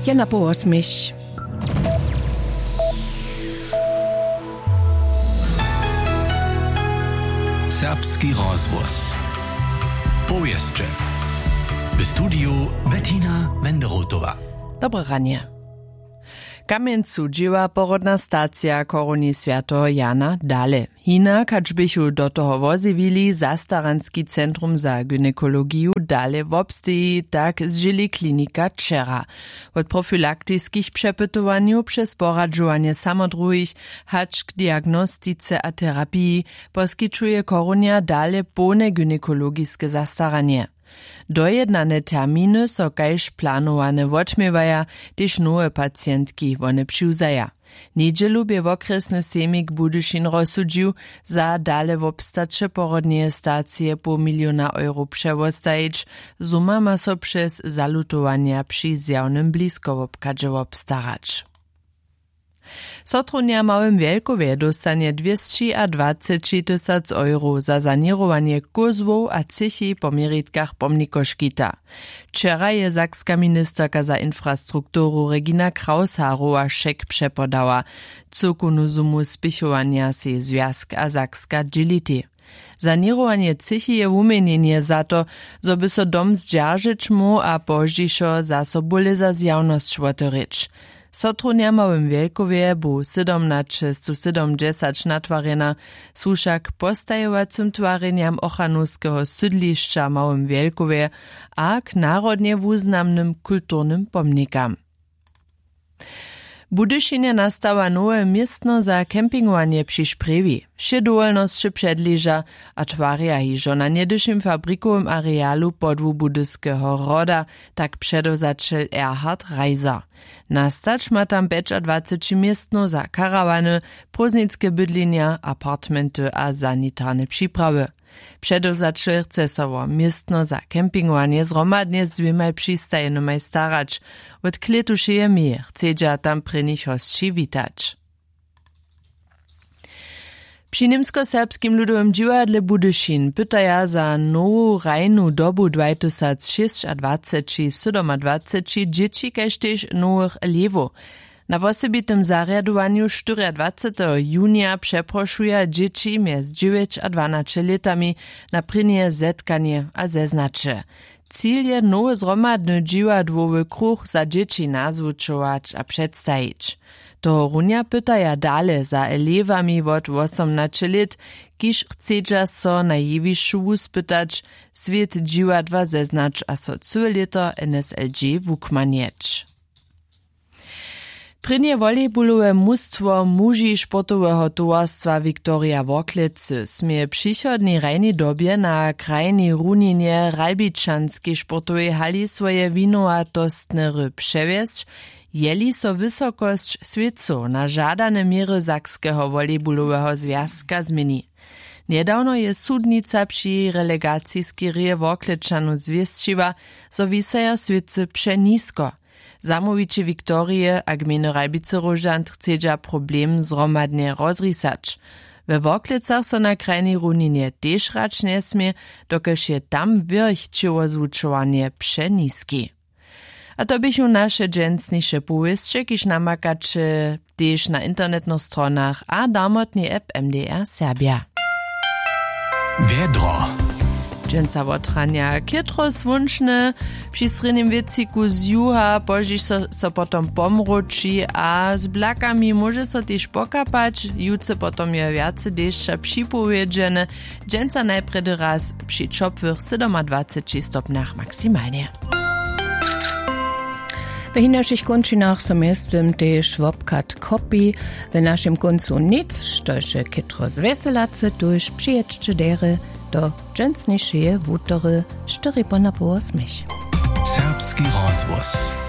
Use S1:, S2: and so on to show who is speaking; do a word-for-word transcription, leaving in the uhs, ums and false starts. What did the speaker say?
S1: Jana Połosmyś.
S2: Serbski rozwóz. Powieszcze. W studiu Bettina Wenderotowa.
S1: Dobre ranie. Kamieńcu dzieła porodna stacja koroni świętego Jana Dale. Hina, kaczbychu do toho wozywili zastaranski centrum za gynekologiu Dale w obsteji, tak zżyli klinika Czera. Od profilaktyckich przepytowaniu przez poradzowanie samodruhich, hacz k diagnostice a terapii, poskiczuje koronia Dale pełne gynekologiskie zastaranie. Dojednane terminy so kajž planowane wotmiewaja, gdyż nowe pacjentki one přiwzaja. Niedzielu bie wokresny semik Budyšin rozsudził za Dale wobstacze porodnie stacje po miliona euro przewostajić, suma ma so przez zalutowania przy zjawnym blisko wobkadże wobstarać. Sotronia Małym Wielkowie dostanie dwieście dwadzieścia tysięcy euro za sanirowanie kozłów a cychi po meritkach pomnikoškita. Wczera je sakska ministerka za infrastrukturu Regina Kraus-Harowa szek przepodała. Cukunu sumu spichowania se Związk a Sakska dzielity. Sanirowanie cychi je umienienie za to, zo by so dom zdzierżyć mu a pożdżiszo za sobole za zjawność šwotoryć. Sotronia Małym Wielkowie bu siedemnaście siedemdziesiąt natwarjena, słuszak postajowacym twarjenjam ochranoskiego sydliszcza Małym Wielkowie a k narodnie wuznamnym kulturnym pomnikam. Budyšinie nastała nowe miestno za kempingowanie przy Szprewi. Wsze dowolnosće przedliża, a twarja hižo na niedyšim fabrikowym arealu podwu budyskiego roda, tak przedozačel Erhard Reiser. Nastać ma tam dwadzieścia miestno za karawany, próżnickie bydlenia, apartmenty a sanitarne przyprawy. Przedozačel chce sowo miestno za kempingowanie zromadnie z dwiema przystajenymaj starać. Od kletušeje mir chcedža tam prynych hostči witać. Przy Niemsko-Serbskim ludowym dziwadle Budyšin pytaja za nową rajnu dobu dwa tysiące dwadzieścia dzieci kaž tež nowych elewów. Na wosebitym zariadowaniu dwudziestego junia przeproszuje dzieci między dziewięć a dwanaście latami na prynie zetkanie a zeznacze. Cíl je nowy zromadny dziwadłowy kruch za dzieci nazwučować a przedstajić. To runia pytaja dale za elewami od osiemnaście lat, kiż chcedža so na jewišu wuspytać, swiet dziwadła zeznacz a so całe leto N S L G wukmanieć. Prynje volejbolowe mustwo muži sportowego towarstwa Viktoria Woklecy smie przychodnej rajnej dobie na krajnej runinie Ralbičanskiej sportowej hali swoje winowatostne ryb przewiesć, jeli so wysokość swietcu na żadane miery Sakskiego volejbolowego związka zmieni. Niedawno je sudnica przy relegacji skierie Woklečanu zwieszczyła, so wiseja swietcy przenisko. Zamowicie Wiktorie a gminy Ralbice-Rožant chcedža problem zromadnie rozrisać. We Woklecach so na krajnej runinie tež rać nie smie, dokelž je tam wyrchčewo zvučovanie przeniski. A to bychu nasze dżęsnisze powieście, kiż namakacze tež na internetnych stronach a damotnie app M D R Serbia.
S2: Wiedro.
S1: Dżęca wotrania kietro swunčne, przy srednim wieciku z juha požiš so, so potom pomruči a z blakami może so tež pokapać, juce potom je viace dešća připowiedžene, dżęca najpredy raz przy čopwych dwadzieścia siedem stopniach maksymalnie.
S3: W naszych kończynach są miestem też wopkat kopi, w naszym końcu nic, to się kietro zweselace, tuż przyjedźcie dery do dżęsniejszej wutory cztery po na połosmyś.
S2: Serbski rozwóz.